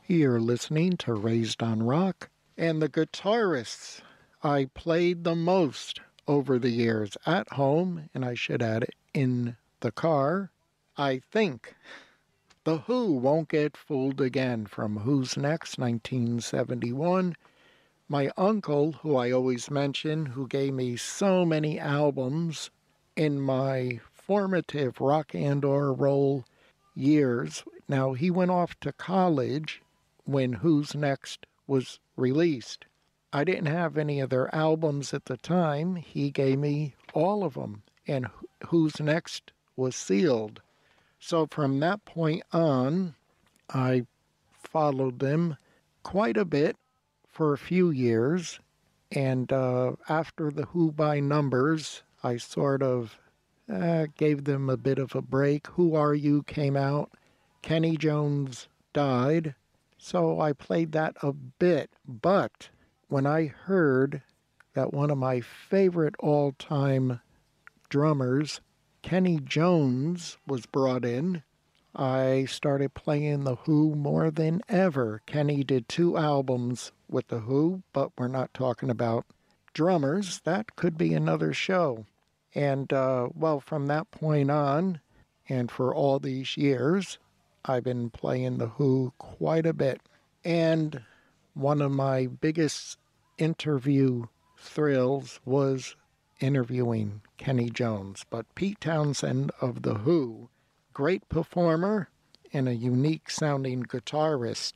You're listening to Raised on Rock, and the guitarists I played the most over the years at home, and I should add it in the car. I think The Who Won't Get Fooled Again from Who's Next, 1971. My uncle, who I always mention, who gave me so many albums in my formative rock and or roll years. Now, he went off to college when Who's Next was released. I didn't have any of their albums at the time. He gave me all of them, and Who's Next was sealed. So from that point on, I followed them quite a bit for a few years. And after the Who by Numbers, I sort of gave them a bit of a break. Who Are You came out. Kenny Jones died. So I played that a bit. But when I heard that one of my favorite all-time drummers, Kenny Jones, was brought in, I started playing The Who more than ever. Kenny did 2 albums with The Who, but we're not talking about drummers. That could be another show. And, well, from that point on, and for all these years, I've been playing The Who quite a bit. And one of my biggest interview thrills was interviewing Kenny Jones. But Pete Townshend of The Who, great performer and a unique sounding guitarist,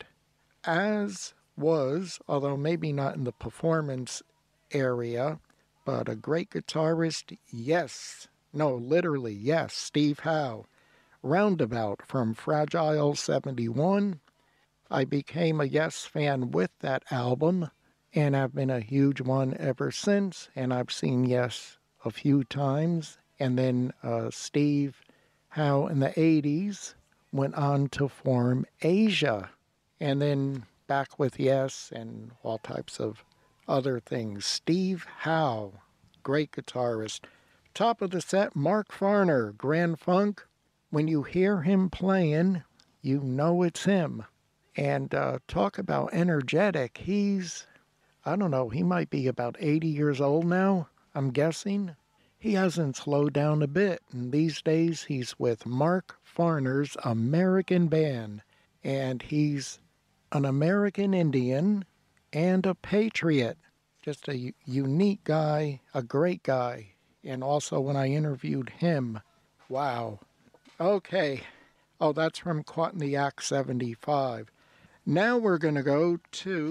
as was, although maybe not in the performance area, but a great guitarist, yes, no, literally, yes, Steve Howe. Roundabout from Fragile 71. I became a Yes fan with that album, and I've been a huge one ever since, and I've seen Yes a few times. And then Steve Howe in the 80s went on to form Asia, and then back with Yes and all types of other things. Steve Howe, great guitarist. Top of the set, Mark Farner, Grand Funk. When you hear him playing, you know it's him. And talk about energetic. He's, I don't know, he might be about 80 years old now, I'm guessing. He hasn't slowed down a bit, and these days he's with Mark Farner's American Band, and he's an American Indian and a patriot. Just a unique guy, a great guy. And also when I interviewed him, wow. Okay. Oh, that's from Caught in the Act 75. Now we're going to go to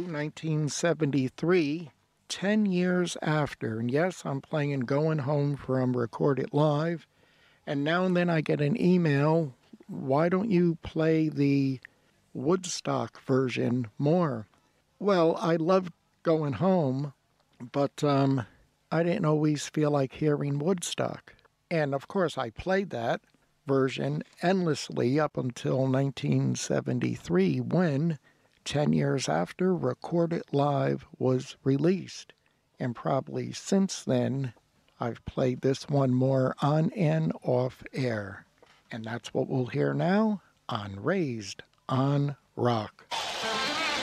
1973, 10 years after. And yes, I'm playing Going Home from Record It Live. And now and then I get an email, why don't you play the Woodstock version more? Well, I love Going Home, but I didn't always feel like hearing Woodstock. And of course, I played that version endlessly up until 1973 when, 10 years after, Record It Live was released. And probably since then, I've played this one more on and off air. And that's what we'll hear now on Raised on Rock.